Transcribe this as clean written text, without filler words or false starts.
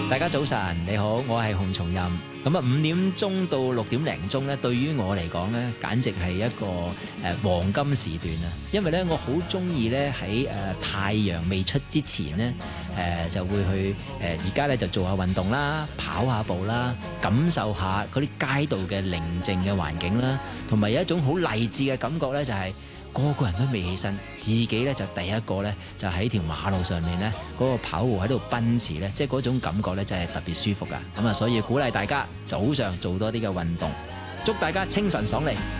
大家早晨，你好，我係洪松蔭。咁啊，5點鐘到6點零鐘咧，對於我嚟講咧，簡直係一個黃金時段啊！因為咧，我好中意咧喺太陽未出之前咧，就會去而家咧就做下運動啦，跑下步啦，感受下嗰啲街道嘅寧靜嘅環境啦，同埋有一種好勵志嘅感覺咧，就係個個人都未起身，自己咧就第一個咧就喺條馬路上面咧嗰個跑步喺度奔馳咧，即係嗰種感覺咧就係特別舒服噶。咁啊，所以鼓勵大家早上做多啲嘅運動，祝大家清晨爽利。